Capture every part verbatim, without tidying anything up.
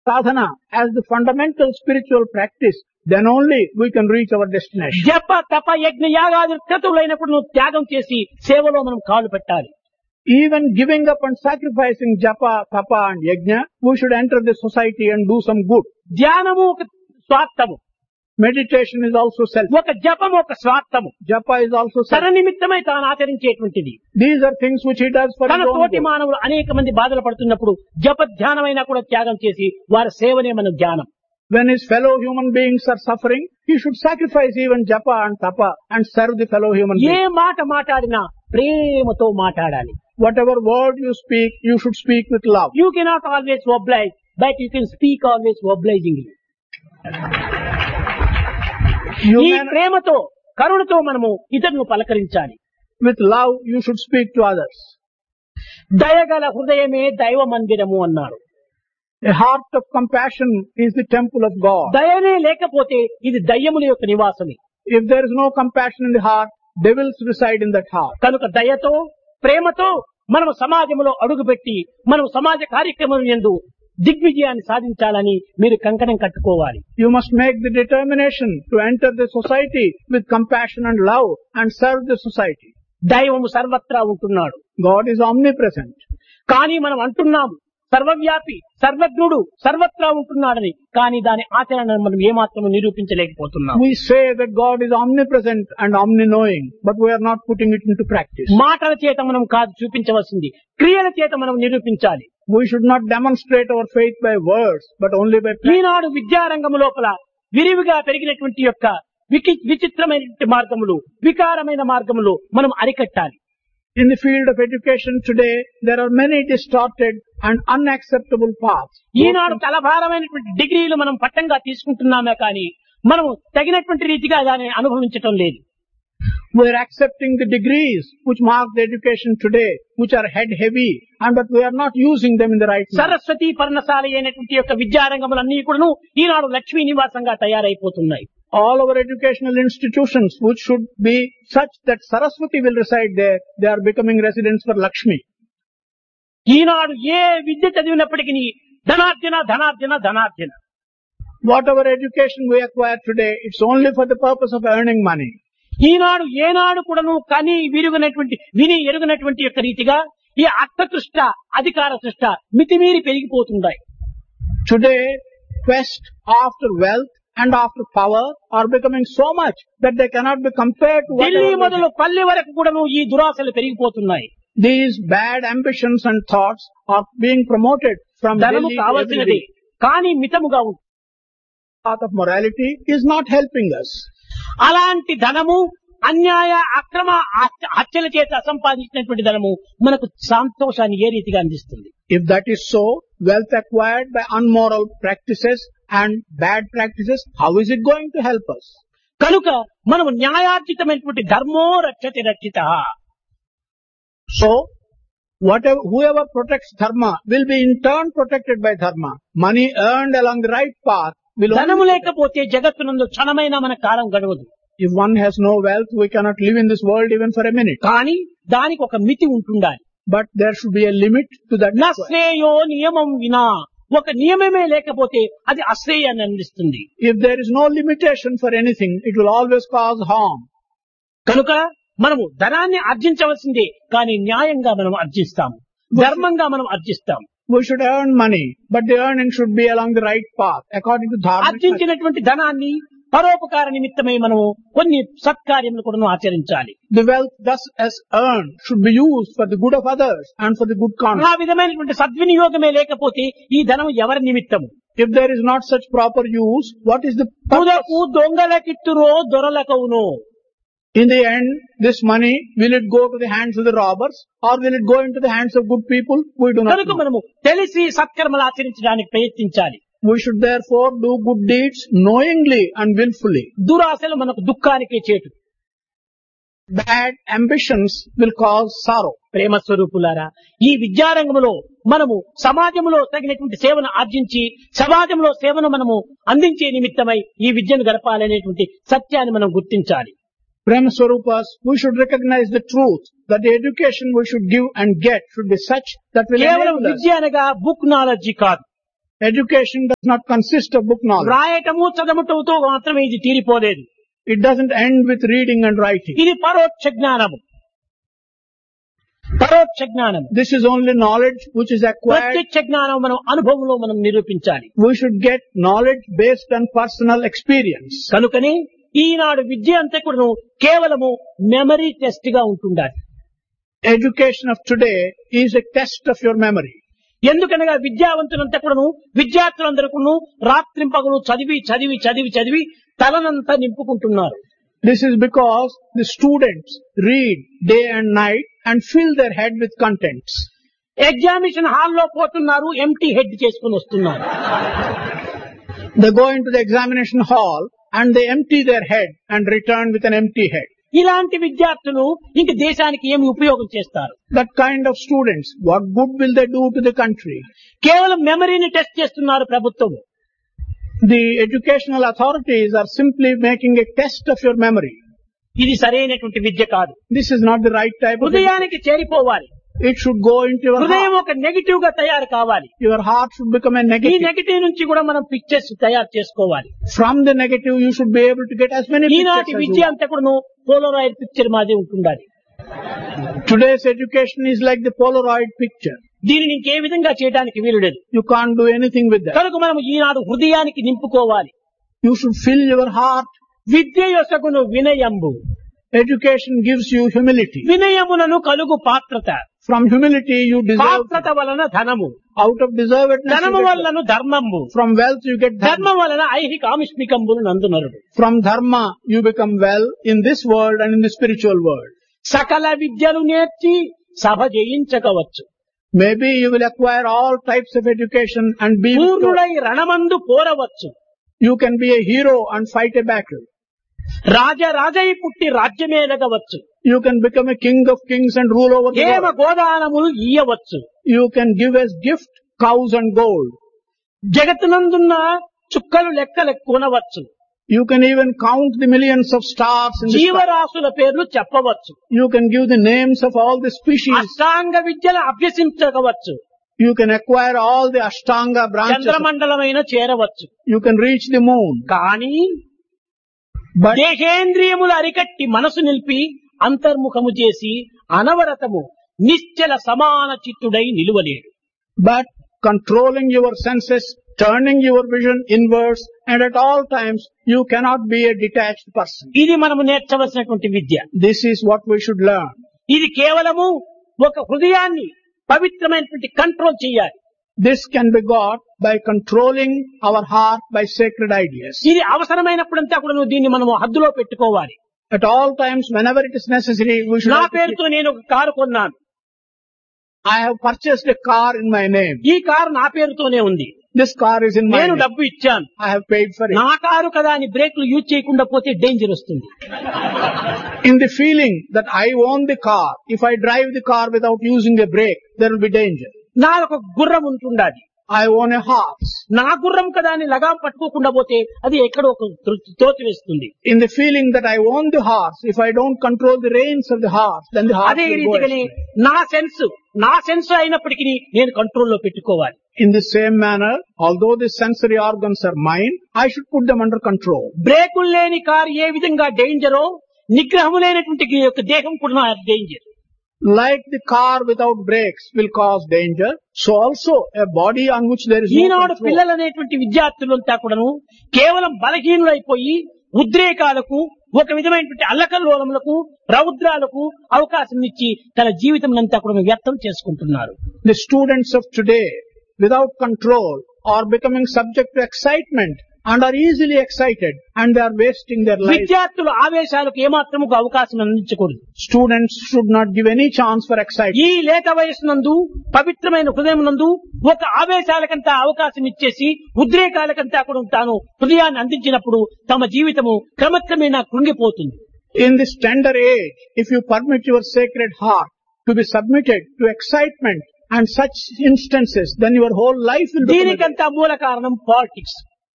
sadhana as the fundamental spiritual practice, then only we can reach our destination. జప తప యజ్ఞ యాగాది క్రతువులైనప్పుడు నువ్వు త్యాగం చేసి సేవలో మనం కాలు పెట్టాలి. Even giving up and sacrificing japa, tapa and yajna, we should enter the society and do some good. ధ్యానము ఒక స్వార్థము, Meditation is also self. ఒక జపము ఒక స్వార్థము. Japa is also తన self. నిమిత్తమై తాను ఆచరించేటువంటిది. These are things which he does for తన his own తోటి good. మానవులు అనేక మంది బాధలు పడుతున్నప్పుడు జప ధ్యానమైనా కూడా త్యాగం చేసి వారి సేవనే మన ధ్యానం. When his fellow human beings are suffering, he should sacrifice even japa and tapa and serve the fellow human A beings. మాట మాట్లాడినా ప్రేమతో మాట్లాడాలి. Whatever word you speak, you should speak with love. You cannot always oblige, but you can speak always obligingly. You ఈ may- ప్రేమతో కరుణతో మనము ఇతరులను పలకరించాలి. with love, you should speak to others. దయగల హృదయమే దైవ మందిరము అన్నారు. A heart of compassion is the temple of God. దయనే లేకపోతే ఇది దయ్యముల యొక్క నివాసమే. If there is no compassion in the heart, devils reside in that heart. కనుక దయతో ప్రేమతో మనము సమాజంలో అడుగుపెట్టి మనం సమాజ కార్యక్రమం యందు దిగ్విజయాన్ని సాధించాలని మీరు కంకణం కట్టుకోవాలి. You must make the determination to enter the society with compassion and love and serve the society. దైవము సర్వత్రా ఉంటున్నాడు. God is omnipresent. కానీ మనం అంటున్నాము సర్వవ్యాపి సర్వజ్ఞుడు సర్వత్రా ఉంటున్నాడని, కానీ దాని ఆచరణను మనం ఏమాత్రం నిరూపించలేకపోతున్నాం. We say that God is omnipresent and omni-knowing, but we are not putting it into practice. మాటల చేత మనం కాదు చూపించవలసింది, క్రియల చేత మనం నిరూపించాలి. We should not demonstrate our faith by words, but only by practice. ఈనాడు విద్యారంగము లోపల విరివిగా పెరిగినటువంటి యొక్క వికి- విచిత్రమైనటువంటి మార్గములు, వికారమైన మార్గములు మనం అరికట్టాలి. In the field of education today, there are many distorted and unacceptable paths. ఈనాడు తలభారమైనటువంటి డిగ్రీలు మనం పట్టంగా తీసుకుంటున్నామే కానీ మనం తగినటువంటి రీతిగా దాన్ని అనుభవించటం లేదు. We are accepting the degrees which mark the education today, which are head heavy, and but we are not using them in the right manner. Saraswati పర్ణశాల అయినటువంటి యొక్క విద్యారంగములన్నీ కూడాను ఈనాడు Lakshmi నివాసంగా తయారైపోతున్నాయి. All our educational institutions, which should be such that Saraswati will reside there, they are becoming residents for Lakshmi. ఈనాడు ఏ విద్య చదివినప్పటికీ ధనార్జన ధనార్జన ధనార్జన. Whatever education we acquire today, it's only for the purpose of earning money. ఈనాడు ఏనాడు కూడాను కని విరుగునటువంటి విని ఎరుగునటువంటి యొక్క రీతిగా ఈ అర్థతృష్ట అధికార తృష్ట మితిమీరి పెరిగిపోతున్నాయి. Today, quest after wealth and after power are becoming so much that they cannot be compared to Delhi whatever. మొదలు పల్లె వరకు కూడాను ఈ దురాశలు పెరిగిపోతున్నాయి. These bad ambitions and thoughts are being promoted from ధనము Delhi to కావలసినది, everywhere. కానీ మితముగా ఉంటుంది. Path of morality is not helping us. అలాంటి ధనము అన్యాయ అక్రమ హత్య- హత్యల చేత సంపాదించినటువంటి ధనము మనకు సంతోషాన్ని ఏ రీతిగా అందిస్తుంది? If that is so, wealth acquired by unmoral practices and bad practices, how is it going to help us? కనుక మనము న్యాయార్జితమైనటువంటి ధర్మో రక్షతి రక్షిత. So, whatever, whoever protects dharma will be in turn protected by dharma. Money earned along the right path will ధనము only... లేకపోతే జగత్తునందు క్షణమైన మన కాలం గడవదు. If one has no wealth, we cannot live in this world even for a minute. కానీ దానికి ఒక మితి ఉంటుండాలి. But there should be a limit to that. నా శ్రేయో నియమం వినా, ఒక నియమమే లేకపోతే అది అశ్రేయాన్ని అందిస్తుంది. If there is no limitation for anything, it will always cause harm. కనుక మనము ధనాన్ని ఆర్జించవలసిందే, కానీ న్యాయంగా మనం ఆర్జిస్తాము, ధర్మంగా మనం ఆర్జిస్తాము. We should earn money, but the earning should be along the right path, according to dharma. ఆర్జించినటువంటి ధనాన్ని పరోపకార నిమిత్తమై మనము కొన్ని సత్కార్యములు కూడా ఆచరించాలి. The wealth thus as earned should be used for the good of others and for the good ఆ conduct. విధమైనటువంటి సద్వినియోగమే లేకపోతే ఈ ధనం ఎవరి నిమిత్తము? If there is not such proper use, what is the purpose? తుదకు దొంగలకిత్తురో దొరలకవునో. In the end, this money, will it go to the hands of the robbers or will it go into the hands of good people? We do not కనుక know. మనము తెలిసి సత్కర్మలు ఆచరించడానికి ప్రయత్నించాలి. We should therefore do good deeds knowingly and willfully. దురాశలు మనకు దుఃఖానికే చేటు. Bad ambitions will cause sorrow. ప్రేమ స్వరూపులారా, ఈ విద్యారంగంలో మనము సమాజంలో తగినటువంటి సేవను ఆర్జించి సమాజంలో సేవను మనము అందించే నిమిత్తమై ఈ విద్యను గడపాలనేటువంటి సత్యాన్ని మనం గుర్తించాలి. Prema Swarupas, we should recognize the truth that the education we should give and get should be such that will కేవలం enable us. విద్య అనగా బుక్ నాలెడ్జి కాదు. Education does not consist of book knowledge. రాయటము చదవటంతో మాత్రమే ఇది తీరిపోలేదు. It doesn't end with reading and writing. ఇది పరోక్ష జ్ఞానము. పరోక్ష జ్ఞానము. This is only knowledge which is acquired. ప్రత్యక్ష జ్ఞానం మనం అనుభవంలో మనం నిరూపించాలి. We should get knowledge based on personal experience. కనుకనే ఈనాడు విద్య అంతా కూడా కేవలము మెమరీ టెస్ట్ గా ఉంటుండాలి. Education of today is a test of your memory. ఎందుకనగా విద్యావంతులంతా కూడాను విద్యార్థులందరూ కూడాను రాత్రింపగలు చదివి చదివి చదివి చదివి తలనంతా నింపుకుంటున్నారు. This is because the students read day and night and fill their head with contents. Examination హాల్లో పోతున్నారు, ఎంటీ హెడ్ చేసుకుని వస్తున్నారు. They go into the examination hall and they empty their head and return with an empty head. ఇలాంటి విద్యార్థులు ఇంక దేశానికి ఏమి ఉపయోగం చేస్తారు? That kind of students, what good will they do to the country? కేవలం మెమరీని టెస్ట్ చేస్తున్నారు ప్రభుత్వం. The educational authorities are simply making a test of your memory. ఇది సరైనటువంటి విద్య కాదు. This is not the right type of education. హృదయానికి చేరిపోవాలి. It should go into your హృదయం heart. ఒక నెగటివ్ గా తయారు కావాలి. Your heart should become a ఈ negative. నెగటివ్ నుంచి కూడా మనం పిక్చర్స్ తయారు చేసుకోవాలి. From the negative, you should be able to get as many ఈనాటి pictures as you Vidya want. అంతా కూడా పోలరాయిడ్ పిక్చర్ మాదే ఉంటుండాలి. Today's education is like the Polaroid picture. దీనిని ఇంకే విధంగా చేయడానికి వీలు లేదు. You can't do anything with that. కనుక మనం ఈనాడు హృదయానికి నింపుకోవాలి. You should fill your heart. Vidya యొసగును వినయంబు. Education gives you humility. వినయమునను కలుగు పాత్రత. From humility you deserve. పాత్రత వలన ధనము. Out of deservedness ధనము you get వలన ధర్మంబు. From wealth you get dharma. ధర్మం వలన ఐహిక ఆమిష్మికంబులు నందునరుడు. From dharma you become well in this world and in the spiritual world. సకల విద్యలు నేర్చి సభ జయించకవచ్చు. Maybe you will acquire all types of education and be పూర్ణుడై రణమందు పోరవచ్చు. You can be a hero and fight a battle. రాజరాజై పుట్టి రాజ్యమేలగవచ్చు. You can become a king of kings and rule over the ఏమ world. గోదానములు ఇయ్యవచ్చు. You can give as gift cows and gold. జగత్తునందున్న చుక్కలు లెక్కలు కొనవచ్చు. You can even count the millions of stars in the sky. జీవరాశుల పేర్లు చెప్పవచ్చు. You can give the names of all the species. అష్టాంగ విద్యలు అభ్యసించవచ్చు. You can acquire all the Ashtanga branches. చంద్రమండలమైన చేరవచ్చు. You can reach the moon. కానీ But దేహేంద్రియములు అరికట్టి మనసు నిలిపి అంతర్ముఖము చేసి అనవరతము నిశ్చల సమాన చిత్తుడై నిలువలేడు. But controlling your senses, turning your vision inwards, and at all times you cannot be a detached person. ఇది మనము నేర్చవలసినటువంటి విద్య. This is what we should learn. ఇది కేవలము ఒక హృదయాన్ని పవిత్రమైనటువంటి కంట్రోల్ చేయాలి. This can be got by controlling our heart by sacred ideas. ఇది అవసరమైనప్పుడంతా కూడా దీన్ని మనము హద్దులో పెట్టుకోవాలి. At all times, whenever it is necessary, we should. నా have to పేరుతో నేను ఒక కారు కొన్నాను. keep- I have purchased a car in my name. ఈ కారు నా పేరుతోనే ఉంది. This car is in my నేను name. డబ్బు ఇచ్చాను. I have paid for it. నా కారు కదా అని బ్రేక్లు యూజ్ చేయకుండా పోతే డేంజర్ వస్తుంది. In the feeling that I own the car, if I drive the car without using a brake, there will be danger. నా ఒక గుర్రం ఉంటుండాలి. I own a horse. నా గుర్రం కదా అని లగాం పట్టుకోకుండా పోతే అది ఎక్కడో ఒక తోచి వేస్తుంది. In the feeling that I own the horse, if I don't control the reins of the horse, then the horse అదే will go రీతిగానే astray. నా సెన్స్ నా సెన్స్ అయినప్పటికీ నేను కంట్రోల్లో పెట్టుకోవాలి. In the same manner, although the sensory organs are mine, I should put them under control. బ్రేకులు లేని కారు ఏ విధంగా డేంజరో నిగ్రహము లేనటువంటి ఈ యొక్క దేహం కూడా danger. Like the car without brakes will cause danger, so also a body on which there is no Eenadu control. పిల్లలు అనేటువంటి విద్యార్థులంతా కూడాను కేవలం బలహీనులైపోయి ఉద్రేకాలకు ఒక విధమైనటువంటి అల్లకల్లోలములకు రౌద్రాలకు అవకాశం ఇచ్చి తన జీవితం అంతా కూడా వ్యర్థం చేసుకుంటున్నారు. The students of today, without control, are becoming subject to excitement and are easily excited, and they are wasting their lives. విద్యార్థులు ఆవేశాలకు ఏమాత్రము అవకాశం అందించకూడదు. Students should not give any chance for excitement. ఈ లేత వయస్సునందు పవిత్రమైన హృదయం నందు ఒక ఆవేశాలకంతా అవకాశం ఇచ్చేసి ఉద్రేకాలకంతా కూడా తాను హృదయాన్ని అందించినప్పుడు తమ జీవితము క్రమక్రమేణా కృంగిపోతుంది. In this tender age, if you permit your sacred heart to be submitted to excitement and such instances, then your whole life will become a- దీనికంతా మూల కారణం politics.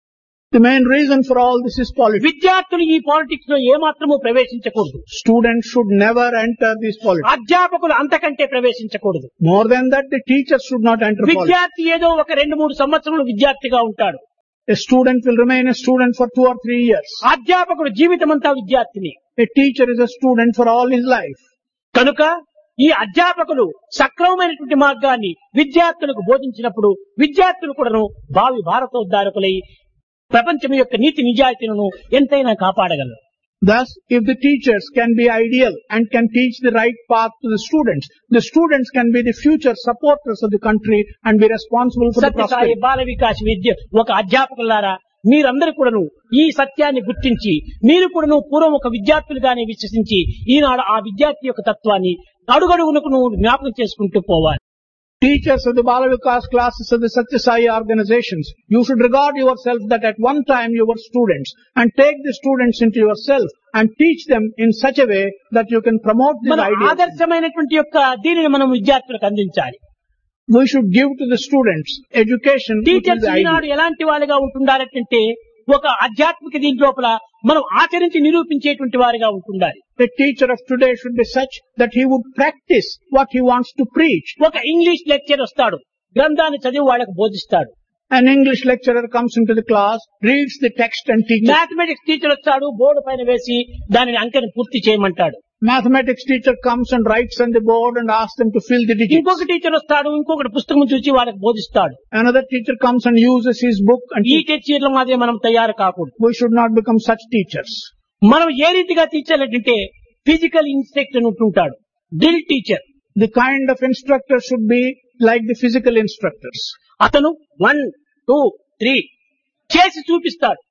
The main reason for all this is politics. విద్యార్థులు ఈ politics లో ఏమాత్రము ప్రవేశించకూడదు. Students should never enter this politics. అధ్యాపకులు అంతకంటే ప్రవేశించకూడదు. More than that, the teachers should not enter politics. విద్యార్థి ఏదో ఒక రెండు మూడు సంవత్సరాలు విద్యార్థిగా ఉంటాడు. A student will remain a student for two or three years. అధ్యాపకుడు జీవితమంతా విద్యార్థిని. A teacher is a student for all his life. కనుక ఈ అధ్యాపకులు సక్రమమైనటువంటి మార్గాన్ని విద్యార్థులకు బోధించినప్పుడు విద్యార్థులు కూడాను భావి భారతోద్ధారకులై ప్రపంచం యొక్క నీతి నిజాయితీలను ఎంతైనా కాపాడగలరు. Thus, if the teachers can be ideal and can teach the right path to the students, the students can be the future supporters of the country and be responsible for the Sathya Sai prosperity. Bala Vikas విద్య ఒక అధ్యాపకులారా మీరందరూ కూడాను ఈ సత్యాన్ని గుర్తించి మీరు కూడాను పూర్వం ఒక విద్యార్థులుగానే విశ్వసించి ఈనాడు ఆ విద్యార్థి యొక్క తత్వాన్ని అడుగడుగునకు నువ్వు జ్ఞాపకం చేసుకుంటూ పోవాలి. Teachers of the Bala Vikas classes of the Satya Sai organizations, you should regard yourself that at one time you were students and take the students into yourself and teach them in such a way that you can promote this మన idea. ఆదర్శమైనటువంటి యొక్క దీనిని మనం విద్యార్థులకు అందించాలి. We should give to the students education which is teachers the Eenadu ideal. ఎలాంటి వాళ్ళుగా ఉంటుండారంటే ఒక ఆధ్యాత్మిక దీని లోపల మనం ఆచరించి నిరూపించేటువంటి వారిగా ఉంటుండాలి. The teacher of today should be such that he would practice what he wants to preach. ఒక ఇంగ్లీష్ లెక్చర్ వస్తాడు, గ్రంథాన్ని చదివి వాళ్ళకు బోధిస్తాడు. An English lecturer comes into the class, reads the text and teaches. Mathematics teacher వస్తాడు, board పైన వేసి దానిని అంకెని పూర్తి చేయమంటాడు. Mathematics teacher comes and writes on the board and asks them to fill the digits. ఇంకొక టీచర్ వస్తాడు, ఇంకొకటి పుస్తకం చూసి వాళ్ళకి బోధిస్తాడు. Another teacher comes and uses his book and ఈ teaches. టీచర్ల మాదిరి మనం తయారు కాకూడదు. We should not become such teachers. మనం ఏ రీతిగా టీచర్ అంటే physical instructor ఉంటుంటాడు, drill teacher. The kind of instructor should be like the physical instructors. అతను వన్ టూ త్రీ చేసి చూపిస్తాడు.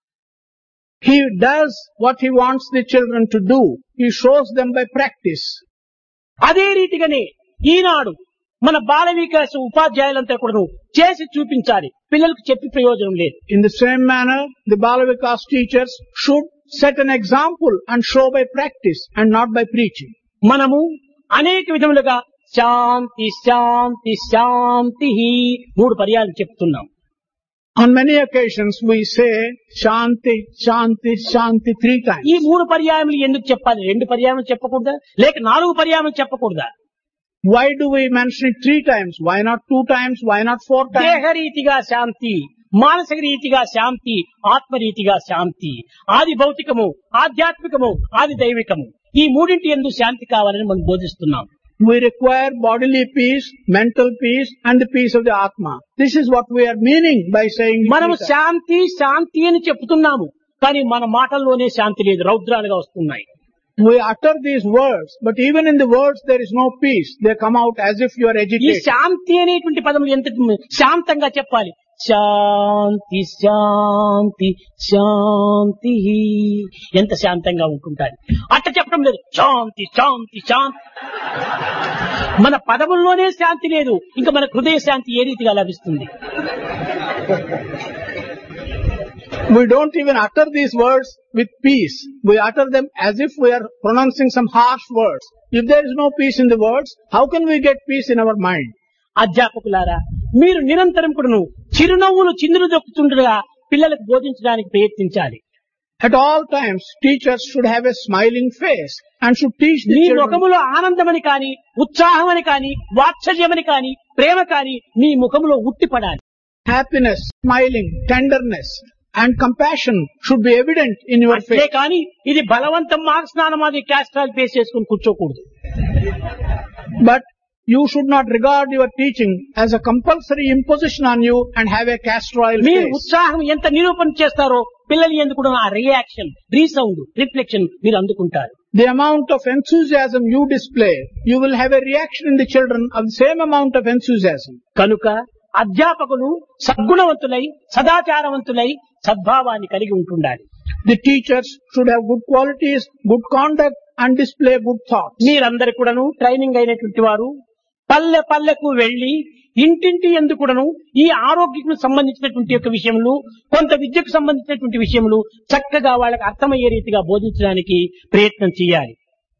He does what he wants the children to do. He shows them by practice. అదే రీతిగానే ఈనాడు మన బాల వికాస ఉపాధ్యాయులంతా కూడా చేసి చూపించాలి, పిల్లలకు చెప్పి ప్రయోజనం లేదు. In the same manner, the Bala Vikas teachers should set an example and show by practice and not by preaching. మనము అనేక విధములుగా శాంతి శాంతి శాంతి మూడు పర్యాలు చెప్తున్నాం. On many occasions we say Shanti, Shanti, Shanti three times. ఈ మూడు పర్యాయములు ఎందుకు చెప్పాలి? రెండు పర్యాయములు చెప్పకూడదా, లేక నాలుగు పర్యాయములు చెప్పకూడదా? Why do we mention it three times? Why not two times? Why not four times? దేహరీతిగా శాంతి, మానసిక రీతిగా శాంతి, ఆత్మరీతిగా శాంతి. ఆది భౌతికము, ఆధ్యాత్మికము, ఆది దైవికము, ఈ మూడింటి యందు శాంతి కావాలని మనం బోధిస్తున్నాం. We require bodily peace, mental peace and the peace of the Atma. This is what we are meaning by saying మనము three times. శాంతి శాంతి అని చెప్తున్నాము, కానీ మన మాటల్లోనే శాంతి లేదు, రౌద్రాలుగా వస్తున్నాయి. We utter these words, but even in the words there is no peace. They come out as if you are ఈ agitated. శాంతి అనేటువంటి పదములు ఎంత శాంతంగా చెప్పాలి. శాంతి శాంతి శాంతి ఎంత శాంతంగా ఉంటుంటారు. అట్ట చెప్పడం లేదు, శాంతి శాంతి శాంతి. మన పదముల్లోనే శాంతి లేదు, ఇంకా మన హృదయ శాంతి ఏ రీతిగా లభిస్తుంది? We don't even utter these words with peace. We utter them as if we are pronouncing some harsh words. If there is no peace in the words, how can we get peace in our mind? అధ్యాపకులారా, మీరు నిరంతరం కూడాను చిరునవ్వులు చిందులు దొక్కుతుండగా పిల్లలకు బోధించడానికి ప్రయత్నించాలి. At all times, teachers should have a smiling face and should teach the నీ children. ముఖములో ఆనందమని కాని, ఉత్సాహమని కాని, వాత్సల్యమని కాని, ప్రేమ కాని నీ ముఖములో ఉట్టిపడాలి. Happiness, smiling, tenderness and compassion should be evident in your అంతే face. కానీ ఇది బలవంతం మార్క్స్ స్నానం అది క్యాస్ట్రాల్ ఫేస్ చేసుకుని కూర్చోకూడదు. But you should not regard your teaching as a compulsory imposition on you and have a castor oil మీరు face. ఉత్సాహం ఎంత నిరూపణ చేస్తారో పిల్లలు ఎందుకు కూడా ఆ రియాక్షన్, రీసౌండ్, రిఫ్లెక్షన్ మీరు అందుకుంటారు. The amount of enthusiasm you display, you will have a reaction in the children of the same amount of enthusiasm. కనుక అధ్యాపకులు సద్గుణవంతులై, సదాచారవంతులై, సద్భావాన్ని కలిగి ఉంటుండాలి. The teachers should have good qualities, good conduct and display good thoughts. మీరందరూ కూడాను training అయినటువంటి వారు పల్లె పల్లెకు వెళ్లి ఇంటింటి ఎందుకు కూడాను ఈ ఆరోగ్యకు సంబంధించినటువంటి యొక్క విషయములు, కొంత విద్యకు సంబంధించినటువంటి విషయములు చక్కగా వాళ్ళకి అర్థమయ్యే రీతిగా బోధించడానికి ప్రయత్నం చేయాలి.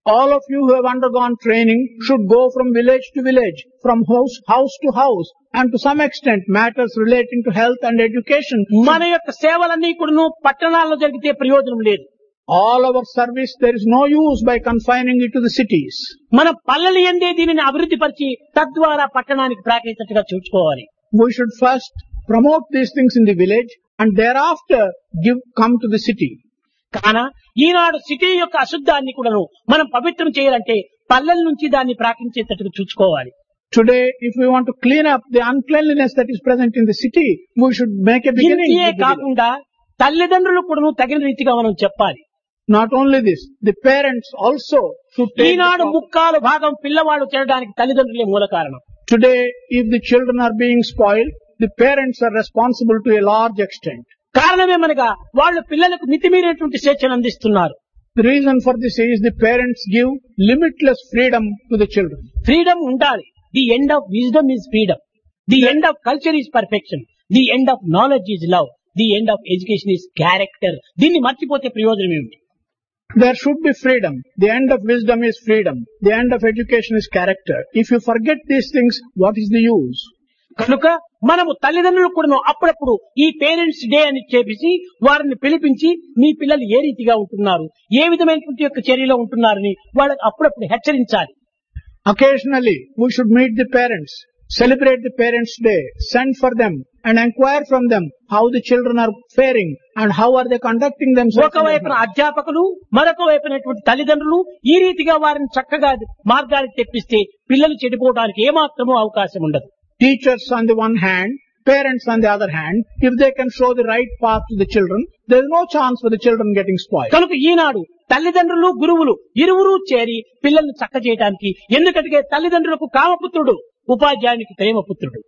All of you who have undergone training should go from village to village, from house, house to house, and to some extent matters relating to health and education. మన యొక్క సేవలన్నీ కూడాను పట్టణాల్లో జరిగితే ప్రయోజనం లేదు. All our service, there is no use by confining it to the cities. మన పల్లెలు ఎందే దీనిని అభివృద్ధి పరిచి తద్వారా పట్టణానికి ప్రాకేటట్టుగా చూసుకోవాలి. We should first promote these things in the village and thereafter give come to the city. కాన ఈనాడు సిటీ యొక్క అశుద్ధాన్ని కూడాను మనం పవిత్రం చేయాలంటే పల్లెల నుంచి దాన్ని ప్రాకించేటట్టుగా చూసుకోవాలి. Today, if we want to clean up the uncleanliness that is present in the city, we should make a beginning. ఇంతే కాకుండా తల్లిదండ్రులు కూడాను తగిన రీతిగా మనం చెప్పాలి. Not only this, the parents also should take. ఈనాడు ముక్కాలు భాగం పిల్లవాడు చేయడానికి తల్లిదండ్రులే మూల కారణం. Today, if the children are being spoiled, the parents are responsible to a large extent. కారణమేమనగా వాళ్ళు పిల్లలకు మితిమీరినటువంటి స్వేచ్ఛను అందిస్తున్నారు. The reason for this is the parents give limitless freedom to the children. Freedom ఉండాలి. The end of wisdom is freedom. The end of culture is perfection. The end of knowledge is love. The end of education is character. దీన్ని మర్చిపోతే ప్రయోజనం ఏమిటి? There should be freedom. The end of wisdom is freedom. The end of education is character. If you forget these things, what is the use? కనుక మనము తల్లిదండ్రులు కూడా అప్పుడప్పుడు ఈ పేరెంట్స్ డే అని చెప్పేసి వారిని పిలిపించి మీ పిల్లలు ఏ రీతిగా ఉంటున్నారు, ఏ విధమైనటువంటి యొక్క చర్యలో ఉంటున్నారని వాళ్ళకి అప్పుడప్పుడు హెచ్చరించాలి. Occasionally, we should meet the parents, celebrate the parents' day, send for them and inquire from them how the children are faring and how are they conducting themselves. ఒకవైపున అధ్యాపకులు, మరొక వైపునటువంటి తల్లిదండ్రులు ఈ రీతిగా వారిని చక్కగా మార్గానికి తెప్పిస్తే పిల్లలు చెడిపోవడానికి ఏమాత్రమూ అవకాశం ఉండదు. Teachers on the one hand, parents on the other hand, if they can show the right path to the children, there is no chance for the children getting spoiled. కనుక ఈనాడు తల్లిదండ్రులు గురువులు ఇరువురు చేరి పిల్లల్ని చక్క చేయడానికి, ఎందుకంటే తల్లిదండ్రులకు కామపుత్రుడు, ఉపాధ్యాయునికి ప్రేమపుత్రుడు.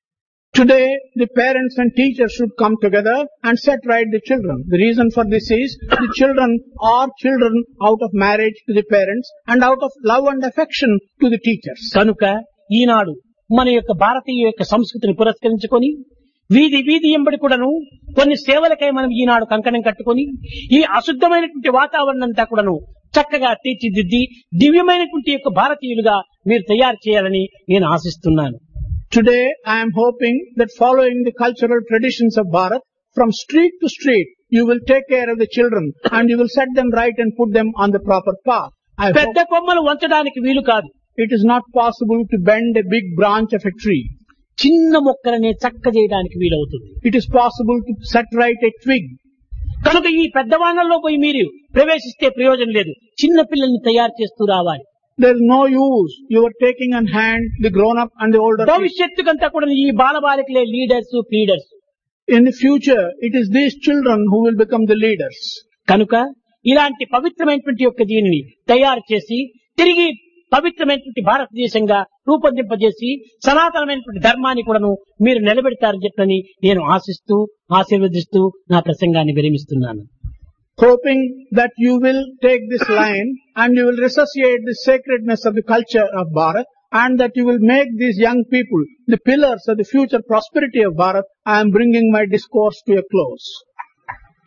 Today, the parents and teachers should come together and set right the children. The reason for this is the children are children out of marriage to the parents and out of love and affection to the teachers. కనుక ఈనాడు మన యొక్క భారతీయ యొక్క సంస్కృతిని పురస్కరించుకొని వీధి వీధి ఎంబడి కూడాను కొన్ని సేవలకై మనం ఈనాడు కంకణం కట్టుకొని ఈ అశుద్ధమైనటువంటి వాతావరణం అంతా కూడాను చక్కగా తీర్చిదిద్ది దివ్యమైనటువంటి యొక్క భారతీయులుగా మీరు తయారు చేయాలని నేను ఆశిస్తున్నాను. Today, I am hoping that following the cultural traditions of Bharat, from street to street, you will take care of the children and you will set them right and put them on the proper path. I పెద్ద కొమ్మలు వంచడానికి వీలు కాదు. It is not possible to bend a big branch of a tree. చిన్న మొక్కలనే చక్క చేయడానికి వీలవుతుంది. It is possible to set right a twig. కనుక ఈ పెద్దవాళ్ళలో పోయి మీరు ప్రవేశిస్తే ప్రయోజనం లేదు. చిన్న పిల్లల్ని తయారు చేస్తూ రావాలి. There is no use. You are taking on hand the grown up and the older. భవిష్యత్తుకంతా కూడా ఈ బాలబాలికలే leaders, leaders. In the future, it is these children who will become the leaders. కనుక ఇలాంటి పవిత్రమైనటువంటి యొక్క దీనిని తయారు చేసి తిరిగి పవిత్రమైనటువంటి భారతదేశంగా రూపొందింపజేసి సనాతనమైనటువంటి ధర్మాన్ని కూడాను మీరు నిలబెడతారని చెప్పని నేను ఆశిస్తూ ఆశీర్వదిస్తూ నా ప్రసంగాన్ని విరమిస్తున్నాను. Hoping that you will take this line and you will resuscitate the sacredness of the culture of Bharat and that you will make these young people the pillars of the future prosperity of Bharat, I am bringing my discourse to a close.